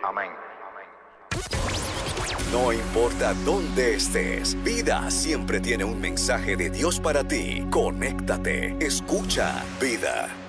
Amén. No importa dónde estés, Vida siempre tiene un mensaje de Dios para ti. Conéctate, escucha Vida.